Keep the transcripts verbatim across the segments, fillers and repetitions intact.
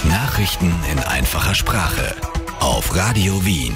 Nachrichten in einfacher Sprache auf Radio Wien.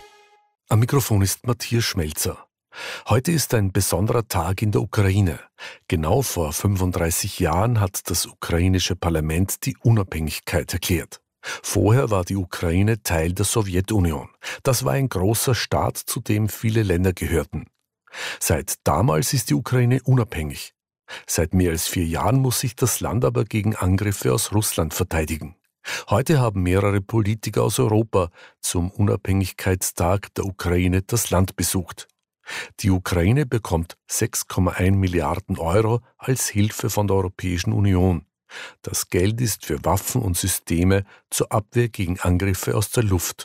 Am Mikrofon ist Matthias Schmelzer. Heute ist ein besonderer Tag in der Ukraine. Genau vor fünfunddreißig Jahren hat das ukrainische Parlament die Unabhängigkeit erklärt. Vorher war die Ukraine Teil der Sowjetunion. Das war ein großer Staat, zu dem viele Länder gehörten. Seit damals ist die Ukraine unabhängig. Seit mehr als vier Jahren muss sich das Land aber gegen Angriffe aus Russland verteidigen. Heute haben mehrere Politiker aus Europa zum Unabhängigkeitstag der Ukraine das Land besucht. Die Ukraine bekommt sechs Komma eins Milliarden Euro als Hilfe von der Europäischen Union. Das Geld ist für Waffen und Systeme zur Abwehr gegen Angriffe aus der Luft.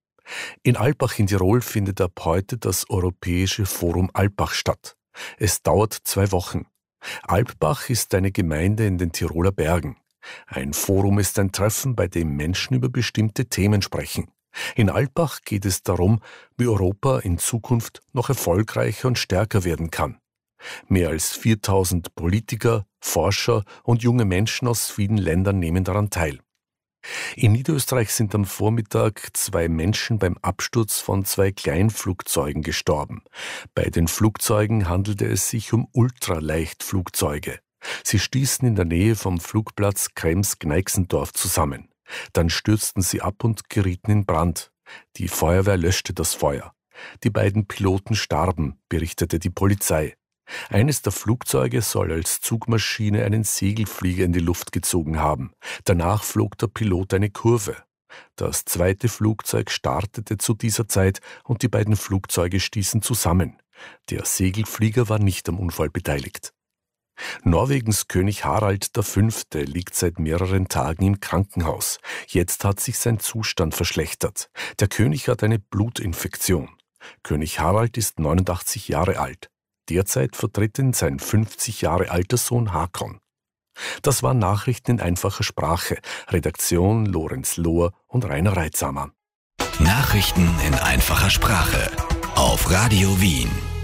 In Alpbach in Tirol findet ab heute das Europäische Forum Alpbach statt. Es dauert zwei Wochen. Alpbach ist eine Gemeinde in den Tiroler Bergen. Ein Forum ist ein Treffen, bei dem Menschen über bestimmte Themen sprechen. In Alpbach geht es darum, wie Europa in Zukunft noch erfolgreicher und stärker werden kann. Mehr als viertausend Politiker, Forscher und junge Menschen aus vielen Ländern nehmen daran teil. In Niederösterreich sind am Vormittag zwei Menschen beim Absturz von zwei Kleinflugzeugen gestorben. Bei den Flugzeugen handelte es sich um Ultraleichtflugzeuge. Sie stießen in der Nähe vom Flugplatz Krems-Gneixendorf zusammen. Dann stürzten sie ab und gerieten in Brand. Die Feuerwehr löschte das Feuer. Die beiden Piloten starben, berichtete die Polizei. Eines der Flugzeuge soll als Zugmaschine einen Segelflieger in die Luft gezogen haben. Danach flog der Pilot eine Kurve. Das zweite Flugzeug startete zu dieser Zeit und die beiden Flugzeuge stießen zusammen. Der Segelflieger war nicht am Unfall beteiligt. Norwegens König Harald der Fünfte liegt seit mehreren Tagen im Krankenhaus. Jetzt hat sich sein Zustand verschlechtert. Der König hat eine Blutinfektion. König Harald ist neunundachtzig Jahre alt. Derzeit vertritt ihn sein fünfzig Jahre alter Sohn Hakon. Das waren Nachrichten in einfacher Sprache. Redaktion Lorenz Lohr und Rainer Reitsamer. Nachrichten in einfacher Sprache auf Radio Wien.